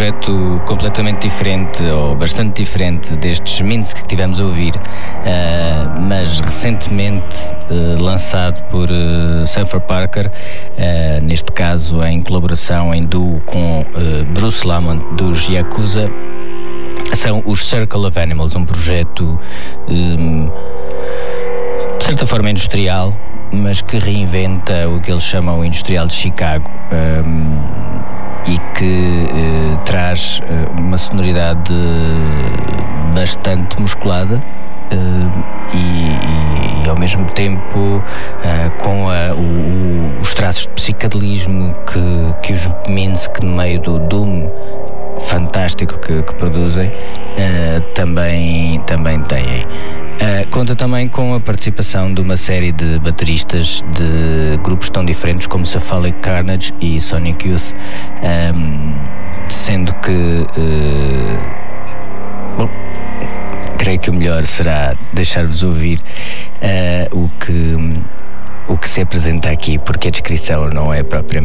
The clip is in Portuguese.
projeto completamente diferente, ou bastante diferente destes Minsk que tivemos a ouvir, mas recentemente lançado por Cypher Parker, neste caso em colaboração, em duo com Bruce Lamont dos Yakuza. São os Circle of Animals, um projeto de certa forma industrial, mas que reinventa o que eles chamam o industrial de Chicago, e que traz uma sonoridade bastante musculada, e ao mesmo tempo com os traços de psicadelismo que os Minsk, no meio do doom fantástico que produzem, também têm. Conta também com a participação de uma série de bateristas de grupos tão diferentes como Cephalic Carnage e Sonic Youth, sendo que creio que o melhor será deixar-vos ouvir o que se apresenta aqui, porque a descrição não é propriamente